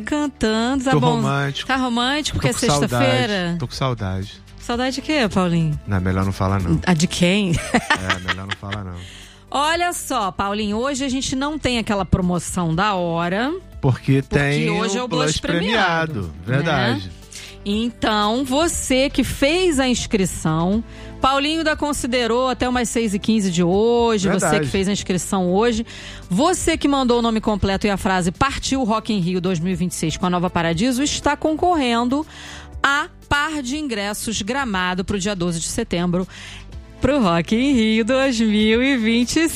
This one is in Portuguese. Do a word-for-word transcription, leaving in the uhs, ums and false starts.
cantando. Tá Tô bom. romântico. Tá romântico porque é Tô com saudade. sexta-feira? Tô com saudade. Saudade de quê, Paulinho? Não, é melhor não falar não. A de quem? É, melhor não falar não. Olha só, Paulinho, hoje a gente não tem aquela promoção da hora. Porque, Porque tem hoje o é o Blush premiado. premiado, Verdade. né? Então, você que fez a inscrição, Paulinho ainda considerou até umas seis e quinze de hoje, Verdade. você que fez a inscrição hoje, você que mandou o nome completo e a frase Partiu Rock in Rio dois mil e vinte e seis com a Nova Paradiso, está concorrendo a par de ingressos Gramado para o dia doze de setembro, pro Rock in Rio dois mil e vinte e seis.